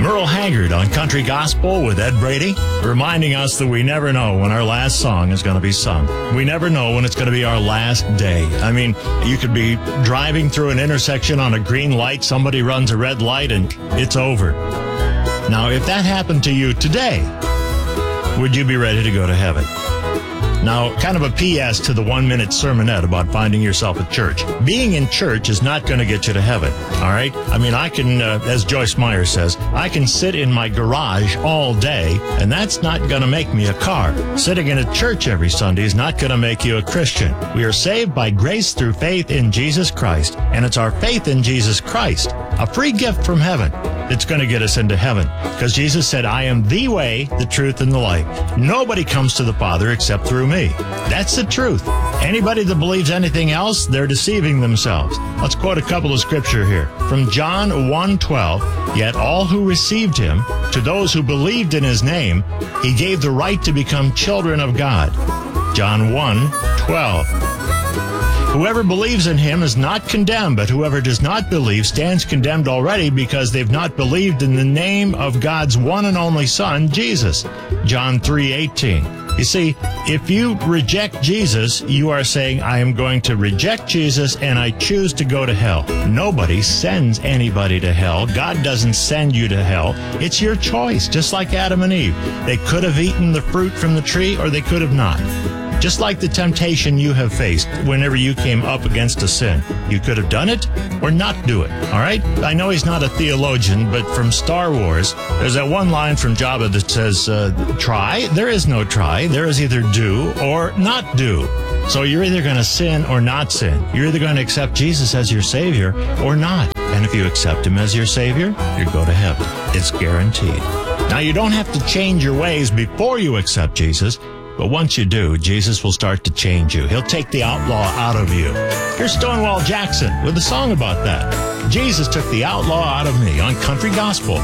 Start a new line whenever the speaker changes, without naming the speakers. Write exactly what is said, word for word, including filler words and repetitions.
Merle Haggard on Country Gospel with Ed Brady, reminding us that we never know when our last song is going to be sung. We never know when it's going to be our last day. I mean, you could be driving through an intersection on a green light, somebody runs a red light, and it's over. Now, if that happened to you today, would you be ready to go to heaven? Now, kind of a P S to the one-minute sermonette about finding yourself at church. Being in church is not going to get you to heaven, all right? I mean, I can, uh, as Joyce Meyer says, I can sit in my garage all day, and that's not going to make me a car. Sitting in a church every Sunday is not going to make you a Christian. We are saved by grace through faith in Jesus Christ, and it's our faith in Jesus Christ, a free gift from heaven, that's going to get us into heaven. Because Jesus said, I am the way, the truth, and the life. Nobody comes to the Father except through me. That's the truth. Anybody that believes anything else, they're deceiving themselves. Let's quote a couple of scripture here. From John one twelve, yet all who received him, to those who believed in his name, he gave the right to become children of God. John one twelve. Whoever believes in him is not condemned, but whoever does not believe stands condemned already because they've not believed in the name of God's one and only Son, Jesus. John three eighteen. You see, if you reject Jesus, you are saying, I am going to reject Jesus and I choose to go to hell. Nobody sends anybody to hell. God doesn't send you to hell. It's your choice, just like Adam and Eve. They could have eaten the fruit from the tree or they could have not. Just like the temptation you have faced whenever you came up against a sin. You could have done it or not do it, all right? I know he's not a theologian, but from Star Wars, there's that one line from Jabba that says, uh, try. There is no try. There is either do or not do. So you're either going to sin or not sin. You're either going to accept Jesus as your Savior or not. And if you accept him as your Savior, you go to heaven. It's guaranteed. Now, you don't have to change your ways before you accept Jesus. But once you do, Jesus will start to change you. He'll take the outlaw out of you. Here's Stonewall Jackson with a song about that. Jesus took the outlaw out of me on Country Gospel.